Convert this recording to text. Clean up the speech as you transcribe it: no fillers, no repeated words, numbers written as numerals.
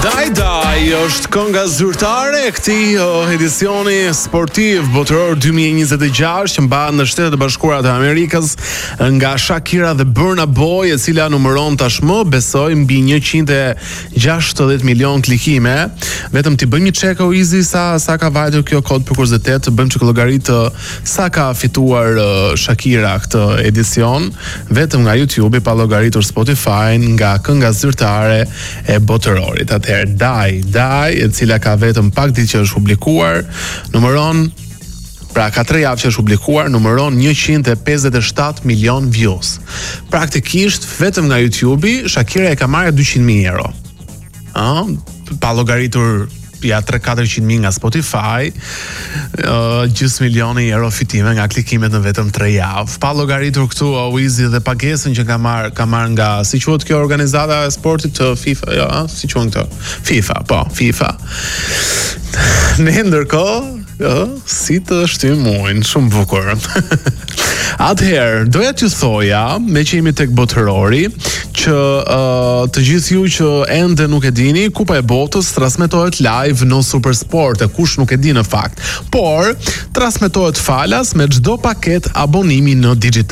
Daj është kënga zyrtare e këtij edicioni sportiv botëror 2026 që mbahet në Shtetet e Bashkuara të Amerikës nga Shakira dhe Burna Boy, e cila numëron tashmë, besoj, mbi 160 milion klikime. Vetëm ti bëjmë një check o Easy sa ka vajtur kjo kod për kuriozitet, të bëjmë çka llogarit sa ka fituar Shakira këtë edicion, vetëm nga YouTube, pa llogaritur Spotify, nga kënga zyrtare e botërorit. Atëherë Daj, e cila ka vetëm pak ditë që është publikuar, numëron, pra ka 3 javë që është publikuar, numëron 157 milion views. Praktikisht vetëm nga YouTube Shakira e ka marrë 200.000 euro. Pa llogaritur ja 300-400.000 nga Spotify, gjysmë milioni euro fitime nga klikimet në vetëm 3 javë. Pa llogaritur këtu Wizi dhe pagesën që ka marrë nga, si quhet kjo organizata e sportit të FIFA, si quhen këto? FIFA. Ne ndërkohë, si të shtym muin, shumë bukur. Atëherë, doja t'ju thoja, me që jemi tek botërori, që të gjithë ju që ende nuk e dini, Kupa e Botës transmetohet live në Supersport, e kush nuk e di në fakt, por transmetohet falas me çdo paket abonimi në digital.